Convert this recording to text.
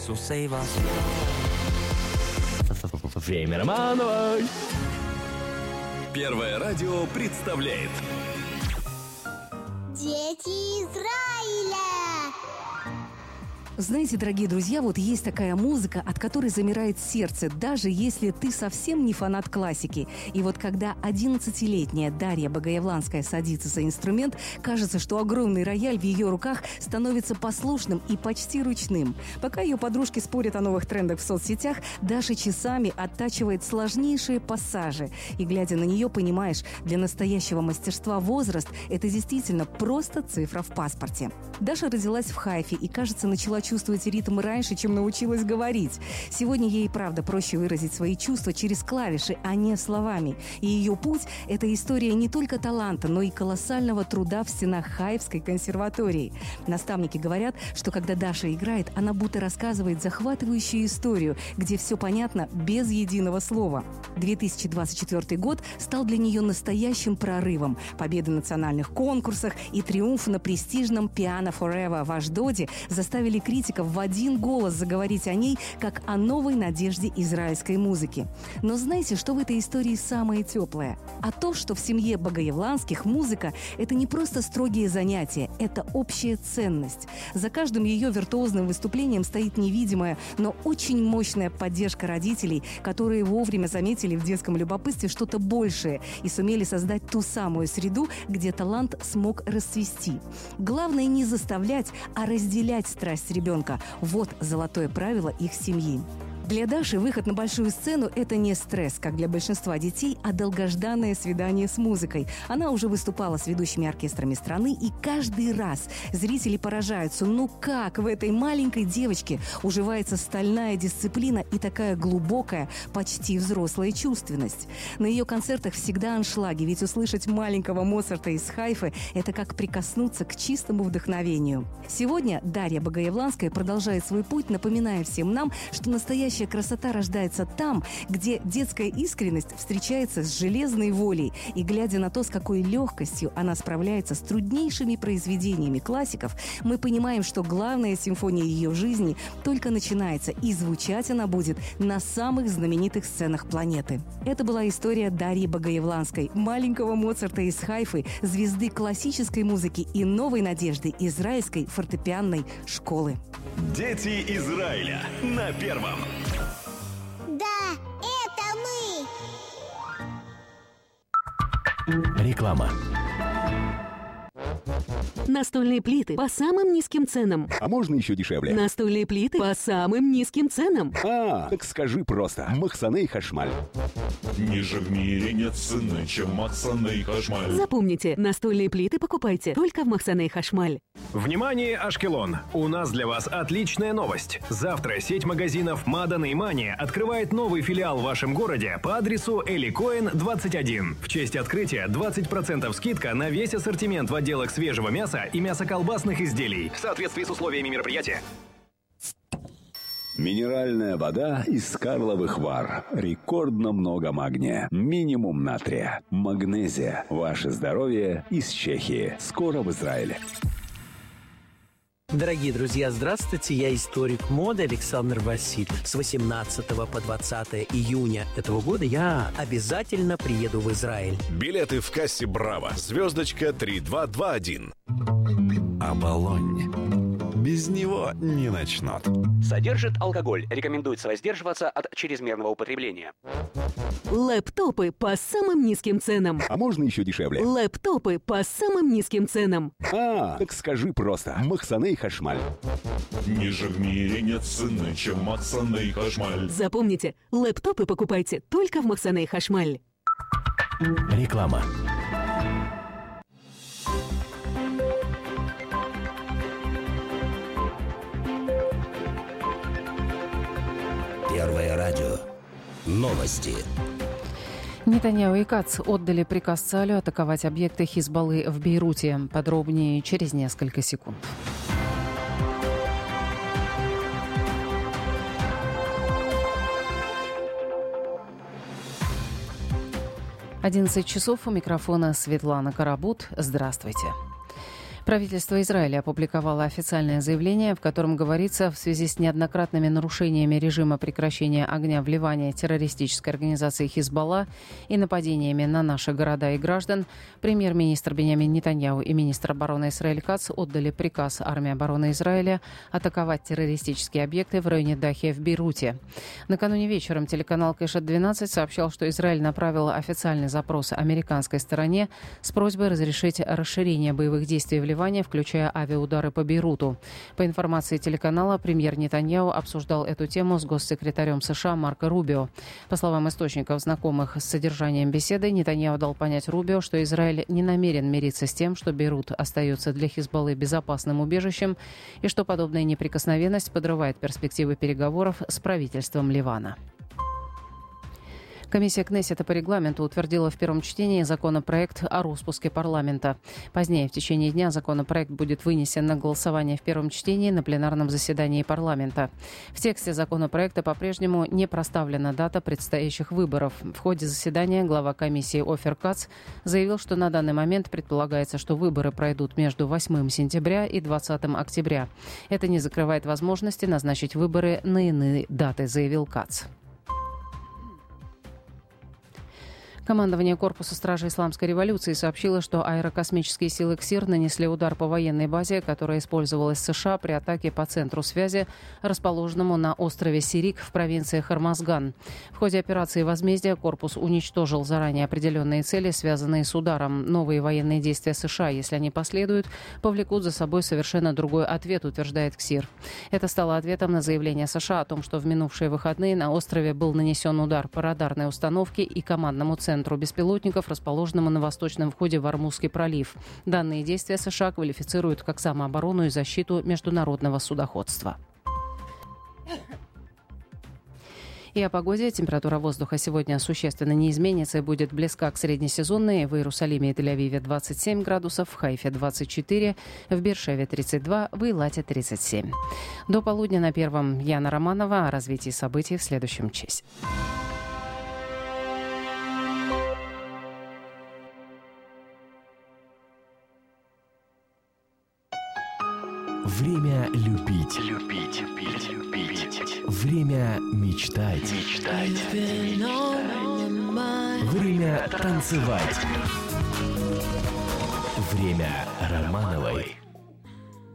Så säg vad Время Романовой. Первое радио представляет Дети Израиля. Знаете, дорогие друзья, вот есть такая музыка, от которой замирает сердце, даже если ты совсем не фанат классики. И вот когда 11-летняя Дарья Богоявланская садится за инструмент, кажется, что огромный рояль в ее руках становится послушным и почти ручным. Пока ее подружки спорят о новых трендах в соцсетях, Даша часами оттачивает сложнейшие пассажи. И, глядя на нее, понимаешь, для настоящего мастерства возраст – это действительно просто цифра в паспорте. Даша родилась в Хайфе и, кажется, начала чувствовать ритм раньше, чем научилась говорить. Сегодня ей, правда, проще выразить свои чувства через клавиши, а не словами. И ее путь – это история не только таланта, но и колоссального труда в стенах Хайфской консерватории. Наставники говорят, что когда Даша играет, она будто рассказывает захватывающую историю, где все понятно без единого слова. 2024 год стал для нее настоящим прорывом. Победы в национальных конкурсах и триумф на престижном Piano Forever в Ашдоде заставили критиков в один голос заговорить о ней как о новой надежде израильской музыки. Но знаете, что в этой истории самое теплое? А то, что в семье Богоявланских музыка – это не просто строгие занятия, это общая ценность. За каждым ее виртуозным выступлением стоит невидимая, но очень мощная поддержка родителей, которые вовремя заметили в детском любопытстве что-то большее и сумели создать ту самую среду, где талант смог расцвести. Главное не заставлять, а разделять страсть ребенка. Вот золотое правило их семьи. Для Даши выход на большую сцену – это не стресс, как для большинства детей, а долгожданное свидание с музыкой. Она уже выступала с ведущими оркестрами страны, и каждый раз зрители поражаются, ну как в этой маленькой девочке уживается стальная дисциплина и такая глубокая, почти взрослая чувственность. На ее концертах всегда аншлаги, ведь услышать маленького Моцарта из Хайфы – это как прикоснуться к чистому вдохновению. Сегодня Дарья Богоявланская продолжает свой путь, напоминая всем нам, что настоящая красота рождается там, где детская искренность встречается с железной волей. И глядя на то, с какой легкостью она справляется с труднейшими произведениями классиков, мы понимаем, что главная симфония ее жизни только начинается, и звучать она будет на самых знаменитых сценах планеты. Это была история Дарьи Богоявланской, маленького Моцарта из Хайфы, звезды классической музыки и новой надежды израильской фортепианной школы. Дети Израиля на Первом. Да, это мы. Реклама. Настольные плиты по самым низким ценам. А можно еще дешевле? Настольные плиты по самым низким ценам. Так скажи просто. Махсаней Хашмаль. Ниже в мире нет цены, чем Махсаней Хашмаль. Запомните, настольные плиты покупайте только в Махсаней Хашмаль. Внимание, Ашкелон! У нас для вас отличная новость. Завтра сеть магазинов Мадан и Мани открывает новый филиал в вашем городе по адресу Эли Коэн, 21. В честь открытия 20% скидка на весь ассортимент в отделах свежего мяса и мясоколбасных изделий в соответствии с условиями мероприятия. Минеральная вода из Карловых Вар. Рекордно много магния. Минимум натрия. Магнезия. Ваше здоровье из Чехии. Скоро в Израиле. Дорогие друзья, здравствуйте, я историк моды Александр Васильев. С 18 по 20 июня этого года я обязательно приеду в Израиль. Билеты в кассе «Браво». Звездочка 3221. Оболонь. Без него не начнут. Содержит алкоголь. Рекомендуется воздерживаться от чрезмерного употребления. Лэптопы по самым низким ценам. А можно еще дешевле? Лэптопы по самым низким ценам. Так скажи просто. Махсаней Хашмаль. Ниже в мире нет цены, чем Махсаней Хашмаль. Запомните, лэптопы покупайте только в Махсаней Хашмаль. Реклама. Первое радио. Новости. Нетаньяху и Кац отдали приказ Цахалу атаковать объекты Хизбаллы в Бейруте. Подробнее через несколько секунд. «11 часов». У микрофона Светлана Карабут. Здравствуйте. Правительство Израиля опубликовало официальное заявление, в котором говорится, в связи с неоднократными нарушениями режима прекращения огня в Ливане террористической организации «Хизбалла» и нападениями на наши города и граждан, премьер-министр Биньямин Нетаньяху и министр обороны Исраэль Кац отдали приказ армии обороны Израиля атаковать террористические объекты в районе Дахия в Бейруте. Накануне вечером телеканал Кэшет-12 сообщал, что Израиль направил официальный запрос американской стороне с просьбой разрешить расширение боевых действий в Ливане, включая авиаудары по Бейруту. По информации телеканала, премьер Нетаньяху обсуждал эту тему с госсекретарем США Марко Рубио. По словам источников, знакомых с содержанием беседы, Нетаньяху дал понять Рубио, что Израиль не намерен мириться с тем, что Бейрут остается для Хизбаллы безопасным убежищем и что подобная неприкосновенность подрывает перспективы переговоров с правительством Ливана. Комиссия Кнессета по регламенту утвердила в первом чтении законопроект о распуске парламента. Позднее в течение дня законопроект будет вынесен на голосование в первом чтении на пленарном заседании парламента. В тексте законопроекта по-прежнему не проставлена дата предстоящих выборов. В ходе заседания глава комиссии Офер Кац заявил, что на данный момент предполагается, что выборы пройдут между 8 сентября и 20 октября. Это не закрывает возможности назначить выборы на иные даты, заявил Кац. Командование Корпуса стражей Исламской революции сообщило, что аэрокосмические силы КСИР нанесли удар по военной базе, которая использовалась США при атаке по центру связи, расположенному на острове Сирик в провинции Хормазган. В ходе операции «Возмездие» корпус уничтожил заранее определенные цели, связанные с ударом. Новые военные действия США, если они последуют, повлекут за собой совершенно другой ответ, утверждает КСИР. Это стало ответом на заявление США о том, что в минувшие выходные на острове был нанесен удар по радарной установке и командному центру беспилотников, расположенному на восточном входе в Ормузский пролив. Данные действия США квалифицируют как самооборону и защиту международного судоходства. И о погоде. Температура воздуха сегодня существенно не изменится и будет близка к среднесезонной. В Иерусалиме и Тель-Авиве 27 градусов, в Хайфе 24, в Бершеве 32, в Эйлате 37. До полудня на первом Яна Романова. О развитии событий в следующем часе. Время любить. Время мечтать. Время танцевать. Время Романовой.